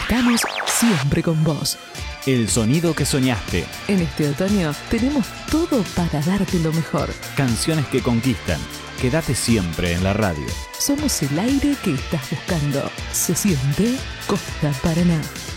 Estamos siempre con vos. El sonido que soñaste. En este otoño tenemos todo para darte lo mejor. Canciones que conquistan. Quédate siempre en la radio. Somos el aire que estás buscando. Se siente Costa Paraná.